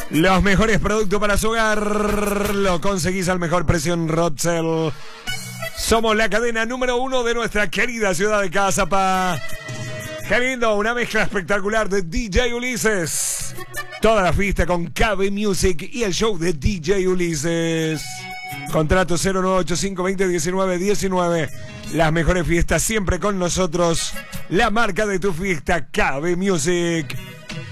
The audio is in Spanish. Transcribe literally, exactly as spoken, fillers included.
Los mejores productos para su hogar lo conseguís al mejor precio en Rodsell. Somos la cadena número uno de nuestra querida ciudad de Cazapá. Qué lindo, una mezcla espectacular de D J Ulises. Toda la fiesta con K B Music y el show de D J Ulises. Contrato cero nueve ocho cinco veinte diecinueve diecinueve. Las mejores fiestas siempre con nosotros. La marca de tu fiesta, K B Music.